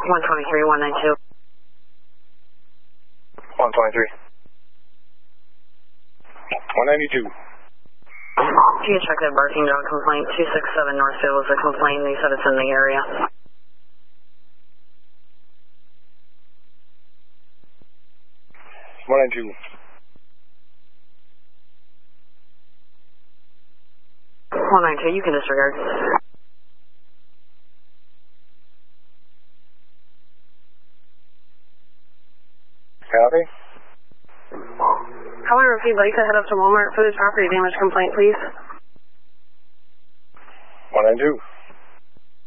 123, 192. 123. 192. Can you check that barking dog complaint? 267 Northfield was a complaint. They said it's in the area. One and two. 192, you can disregard. Copy. However, if you'd like to head up to Walmart for this property damage complaint, please. 192.